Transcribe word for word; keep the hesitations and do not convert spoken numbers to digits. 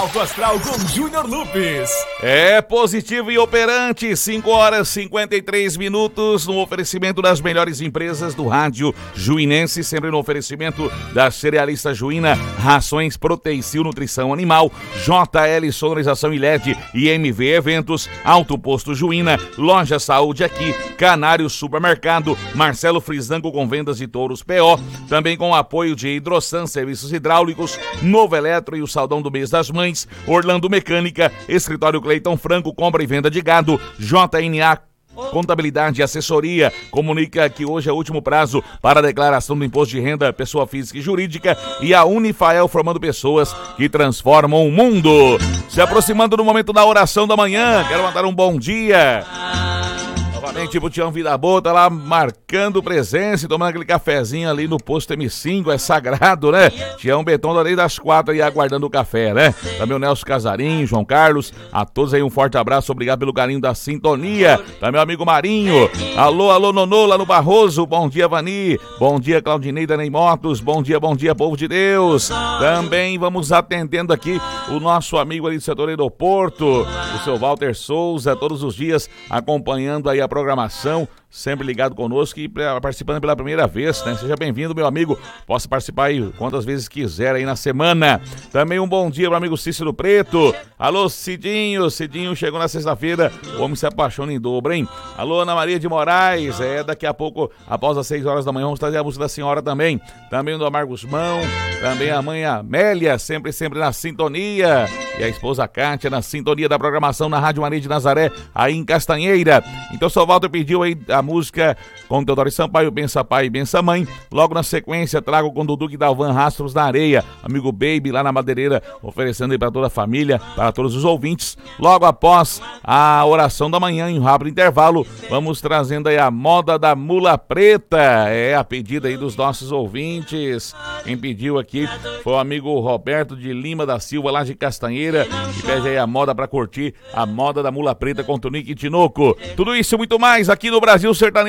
Alto Astral com Júnior Lupes. É positivo e operante, cinco horas e cinquenta e três minutos, no oferecimento das melhores empresas do rádio juinense, sempre no oferecimento da Cerealista Juína, Rações Proteicil Nutrição Animal, J L Sonorização e L E D e M V Eventos, Alto Posto Juína, Loja Saúde Aqui, Canário Supermercado, Marcelo Frisango com vendas de touros P O, também com o apoio de Hidrosan Serviços Hidráulicos, Novo Eletro e o Saldão do Mês das Mães, Orlando Mecânica, Escritório Cleiton Franco, compra e venda de gado, J N A Contabilidade e Assessoria, comunica que hoje é o último prazo para a declaração do Imposto de Renda Pessoa Física e Jurídica, e a Unifael, formando pessoas que transformam o mundo. Se aproximando do momento da oração da manhã, quero mandar um bom dia novamente pro Tião Vida Boa, tá lá marcando presença e tomando aquele cafezinho ali no posto M cinco, é sagrado, né? Tião Beton da Lei das Quatro aí aguardando o café, né? Também o Nelson Casarinho, João Carlos, a todos aí um forte abraço, obrigado pelo carinho da sintonia. Também meu amigo Marinho, alô, alô, Nonô, lá no Barroso, bom dia, Vani, bom dia, Claudineida Ney Motos, bom dia, bom dia, povo de Deus. Também vamos atendendo aqui o nosso amigo ali do setor aeroporto, o seu Walter Souza, todos os dias acompanhando aí a programação, sempre ligado conosco e participando pela primeira vez, né? Seja bem-vindo, meu amigo, possa participar aí quantas vezes quiser aí na semana. Também um bom dia pro amigo Cícero Preto, alô Cidinho, Cidinho chegou na sexta-feira, o homem se apaixona em dobro, hein? Alô Ana Maria de Moraes, é daqui a pouco, após as seis horas da manhã, vamos trazer a música da senhora também, também do Amargos Mão, também a mãe Amélia, sempre, sempre na sintonia, e a esposa Kátia na sintonia da programação na Rádio Maria de Nazaré, aí em Castanheira. Então só Walter pediu aí a música com Teodoro Sampaio, Bença Pai e Bença Mãe. Logo na sequência trago com Dudu e Dalvan, Rastros na Areia, amigo Baby lá na Madeireira, oferecendo aí para toda a família, para todos os ouvintes. Logo após a oração da manhã, em um rápido intervalo, vamos trazendo aí a moda da mula preta, é a pedida aí dos nossos ouvintes. Quem pediu aqui foi o amigo Roberto de Lima da Silva, lá de Castanheira, que pede aí a moda para curtir a moda da mula preta com Tonique e Tinoco. Tudo isso e muito mais aqui no Brasil Sertanejo